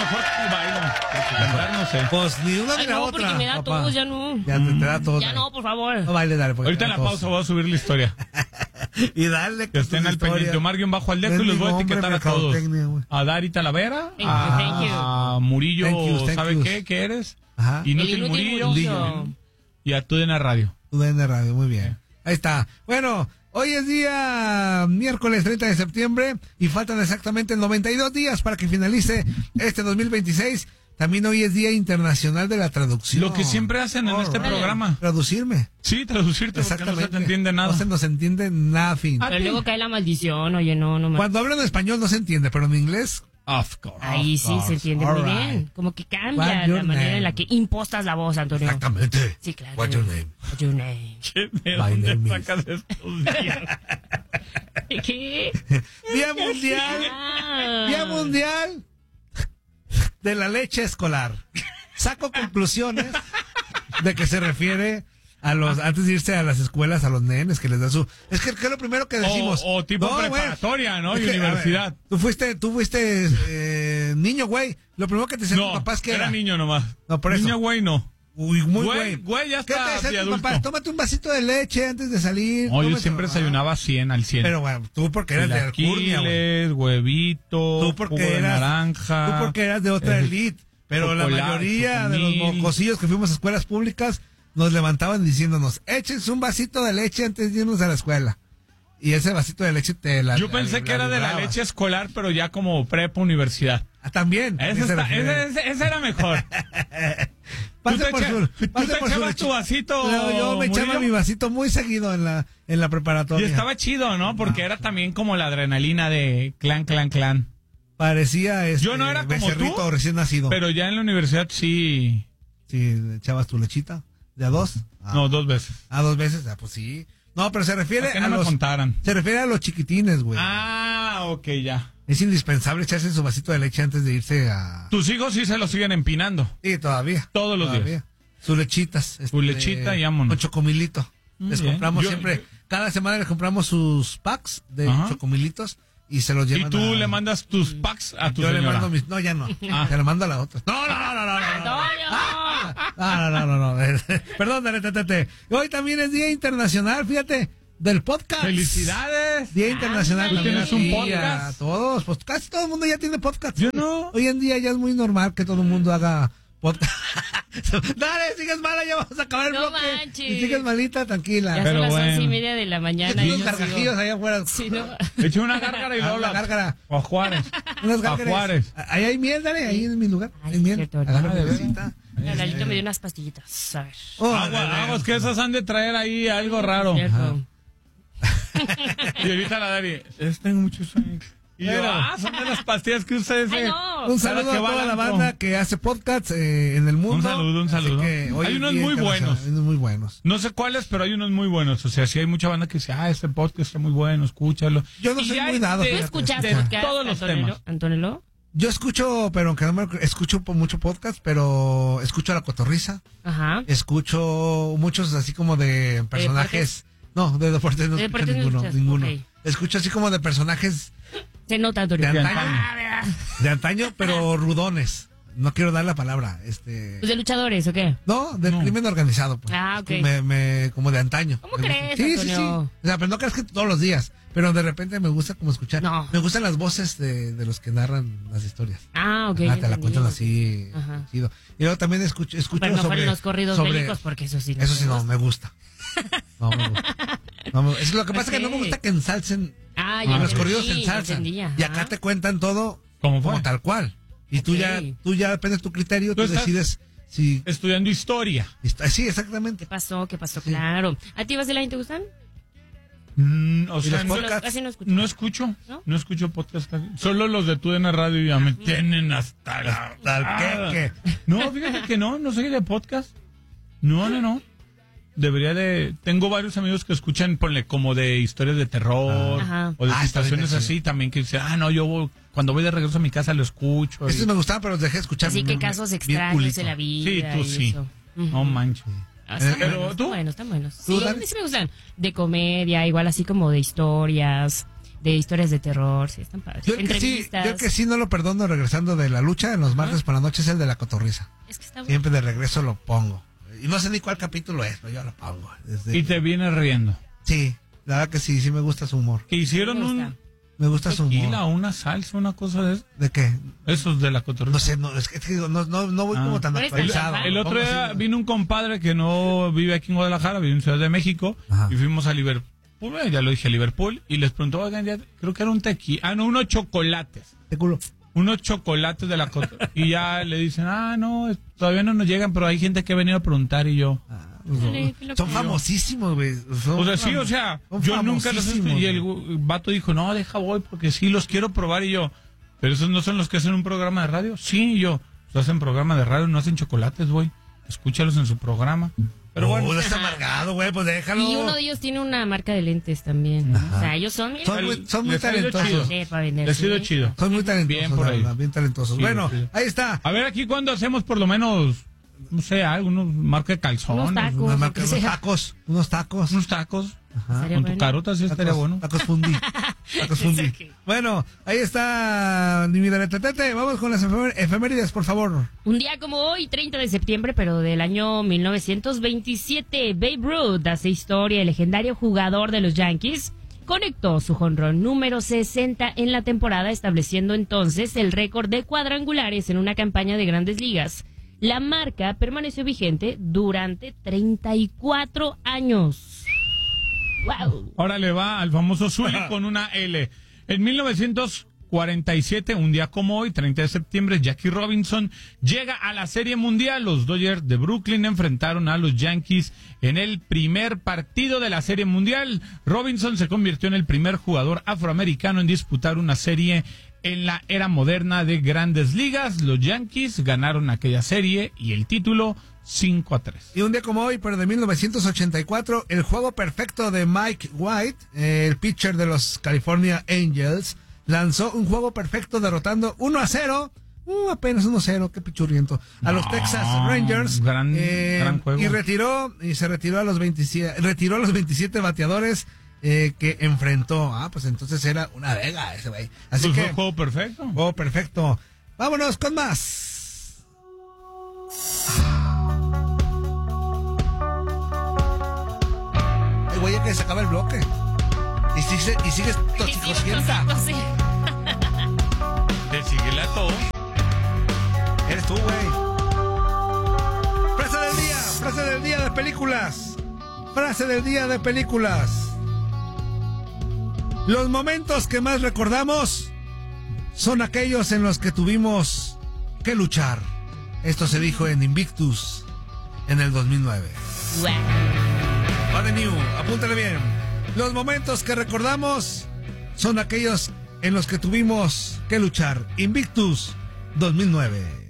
mejor que bailo. Cantar no sé. Pues ni una ni la no, otra. porque me da papá. tos, ya no. Ya te da tos. Ya no, por favor. No baile, dale. Ahorita en la pausa voy a subir la historia. Y dale. Que estén al pendiente. Omar-Aldeco y los voy a etiquetar a todos. A Dari Talavera, a Murillo, ¿sabe qué? ¿Qué eres? Ajá. Inútil Murillo. Y a TUDN Radio. TUDN Radio, muy bien. Ahí está. Bueno, hoy es día miércoles 30 de septiembre y faltan exactamente 92 días para que finalice este 2026. También hoy es Día Internacional de la Traducción. Lo que siempre hacen en este programa. Traducirme. Sí, traducirte, porque no se te entiende nada. No se nos entiende nada, fin. Pero luego cae la maldición, oye, no. Cuando hablan español no se entiende, pero en inglés... Of course. Ahí sí se entiende muy bien. Como que cambia la manera en la que impostas la voz, Antonio. Exactamente. Sí, claro. What's your name? What's your name? ¿De dónde sacas estos días? ¿Qué? Día Mundial. Día Mundial de la leche escolar. Saco conclusiones de que se refiere a los, antes de irse a las escuelas, a los nenes que les da su... Es que es lo primero que decimos. O tipo preparatoria, ¿no? Y universidad. Ver, tú fuiste niño, güey. Lo primero que te decían tus papás que era niño nomás. No, por eso. Niño, güey, no. Uy, muy güey. Güey, ya ¿Qué está te decían tus adulto. papás? Tómate un vasito de leche antes de salir. No, yo siempre desayunaba 100 al 100. Pero bueno, tú porque eras de Alcurnia, güey. Huevito, tú porque jugo de eras naranja. Tú porque eras de otra elite. Pero la mayoría de los mocosillos que fuimos a escuelas públicas nos levantaban diciéndonos, échense un vasito de leche antes de irnos a la escuela. Y ese vasito de leche te la... Yo pensé que era de la leche escolar, pero ya como prepa universidad. Ah, también. Ese era mejor. ¿Tú te echabas tu vasito? No, yo me echaba mi vasito muy seguido en la preparatoria. Y estaba chido, ¿no? Porque era también como la adrenalina de clan. Parecía yo no era como becerrito tú, recién nacido. Pero ya en la universidad sí. Sí, echabas tu lechita. ¿De a dos? No, 2 veces. Ah, 2 veces. Ah, pues sí. No, pero se refiere a los... contaran. Se refiere a los chiquitines, güey. Ah, ok, ya. Es indispensable echarse su vasito de leche antes de irse a... Tus hijos sí se lo siguen empinando. Sí, todavía. Todos los días. Sus lechitas. Su lechita y vámonos. Con chocomilito. Les compramos siempre... Cada semana les compramos sus packs de chocomilitos y se los llevan. ¿Y tú le mandas tus packs a tu señora? Yo le mando mis... No, ya no. Se lo mando a la otra. No. Perdón, dale. Hoy también es Día Internacional, fíjate, del podcast. ¡Felicidades! Día Internacional. ¿Tú tienes un podcast? Todos, pues casi todo el mundo ya tiene podcast. Yo no. Hoy en día ya es muy normal que todo el mundo haga podcast. Dale, sigues mala, ya vamos a acabar el bloque. Manches. Si sigues malita, tranquila. Ya son las 11:30 de la mañana. Unos gargajillos allá afuera. Sí, ¿no? Eché una gárgara y luego la gárgara. O a Juárez. Unas gárgaras. A Juárez. Ahí hay miel, dale, ahí en mi lugar. Ay, hay miel. Agarra de mielcita. Lalito me dio unas pastillitas. A ver. Aguas, que esas han de traer ahí algo raro. Y ahorita la Dari, tengo mucho sueño. Y yo, son de las pastillas que ustedes... Un saludo a toda la banda que hace podcasts en el mundo. Un saludo. Hay unos muy buenos. No sé cuáles, pero hay unos muy buenos. O sea, sí hay mucha banda que dice, este podcast está muy bueno, escúchalo. Yo no soy muy dado. ¿Tú escuchaste todos los temas? ¿Antonio? Yo escucho, pero aunque no me escucho mucho podcast, pero escucho a La Cotorrisa. Ajá. Escucho muchos así como de personajes. No, de deportes no escucho ninguno. Okay. Escucho así como de personajes. Se nota, Antonio. De antaño, pero rudones. No quiero dar la palabra. ¿Pues de luchadores o qué? No, del crimen organizado. Pues. Ok. Como de antaño. ¿Cómo crees, Antonio? Sí. O sea, pero no creas que todos los días. Pero de repente me gusta como escuchar. No. Me gustan las voces de los que narran las historias. Ok. Te la cuentan así. Chido. Y luego también escucho pero no fueron los corridos bélicos, porque eso sí. Eso sí, no, me gusta. No me gusta. Es lo que pasa es que no me gusta que ensalcen. Los corridos se ensalzan. Y acá te cuentan todo como tal cual. Y tú ya depende de tu criterio, tú decides si... Estudiando historia. Sí, exactamente. ¿Qué pasó? Claro. ¿A ti, Vasilay, te gustan? O sea, casi no escucho. No escucho podcast. Solo los de TUDN Radio ya me tienen hasta la... ¿Qué? No, fíjate que no soy de podcast. No. Tengo varios amigos que escuchan, ponle, como de historias de terror o de situaciones así también, que dicen, yo cuando voy de regreso a mi casa lo escucho. Estos me gustaban, pero los dejé escuchar. Así que casos extraños de la vida. Sí, tú sí. No manches. Pero tú. Están buenos. Sí, a mí sí me gustan. De comedia, igual así como de historias. de historias de terror, sí, están padres. Yo el que sí no lo perdono regresando de la lucha en los martes por la noche es el de la cotorriza. Es que está bueno. Siempre de regreso lo pongo. Y no sé ni cuál capítulo es, pero yo lo pongo. Y te vienes riendo. Sí, la verdad que sí me gusta su humor. Que hicieron me gusta su humor. Tequila, una salsa, una cosa de eso. ¿De qué? Esos de la cotorriza. No sé, es que no voy como tan actualizado. El otro día vino un compadre que no vive aquí en Guadalajara, vive en Ciudad de México, y fuimos a Liverpool, ya lo dije, a Liverpool, y les preguntó, oigan, creo que era un tequila, unos chocolates. ¿De culo? Unos chocolates de la cotorriza. Y ya le dicen, no, todavía no nos llegan, pero hay gente que ha venido a preguntar, y yo... Son famosísimos, güey. Yo nunca los he visto. Y el vato dijo, no, voy porque sí los quiero probar. Y yo, pero esos no son los que hacen un programa de radio. Sí, y yo, hacen programa de radio, no hacen chocolates, güey. Escúchalos en su programa. Pero bueno, está amargado, güey, pues déjalo. Y uno de ellos tiene una marca de lentes también. O sea, ellos son muy talentosos. Les ha sido chido. Son muy talentosos. Bien por ahí. Bien talentosos. Sí, bueno, ahí está. A ver, aquí cuando hacemos por lo menos, no sé, algunos marca de calzones. Unos tacos. Ajá. Con tu carota sí estaría bueno. Tacos fundí. Bueno, ahí está mi Tete. Vamos con las efemérides, por favor. Un día como hoy, 30 de septiembre, pero del año 1927, Babe Ruth hace historia. El legendario jugador de los Yankees conectó su jonrón número 60 en la temporada, estableciendo entonces el récord de cuadrangulares en una campaña de Grandes Ligas. La marca permaneció vigente durante 34 años. ¡Wow! Ahora le va al famoso Zuli con una L. En 1947, un día como hoy, 30 de septiembre, Jackie Robinson llega a la Serie Mundial. Los Dodgers de Brooklyn enfrentaron a los Yankees en el primer partido de la Serie Mundial. Robinson se convirtió en el primer jugador afroamericano en disputar una serie en la era moderna de Grandes Ligas. Los Yankees ganaron aquella serie y el título 5-3. Y un día como hoy, pero de 1984, el juego perfecto de Mike White, el pitcher de los California Angels, lanzó un juego perfecto derrotando 1-0, apenas 1-0, qué pichurriento, a los Texas Rangers. Gran juego. Y se retiró a los 27 bateadores que enfrentó. Pues entonces era una vega ese güey. Así que juego perfecto. Juego perfecto. Vámonos con más. El güey que se acaba el bloque. Y sigues toxicosienta. Te sigue la tos. Eres tú, güey. Frase del día de películas. Frase del día de películas. Los momentos que más recordamos son aquellos en los que tuvimos que luchar. Esto se dijo en Invictus en el 2009. Va de new, apúntale bien. Los momentos que recordamos son aquellos en los que tuvimos que luchar. Invictus 2009.